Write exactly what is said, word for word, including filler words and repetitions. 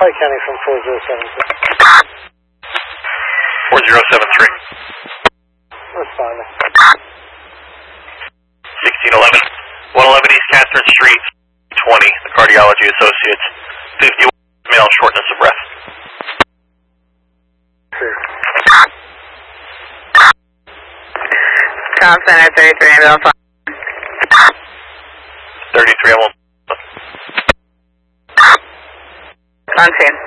Pike County from four zero seven three. four zero seven three. Responding. sixteen eleven. one eleven East Catherine Street, twenty, the Cardiology Associates. fifty-one, male, shortness of breath. Com Center thirty-three, ambulance. thirty-three, ambulance. On scene.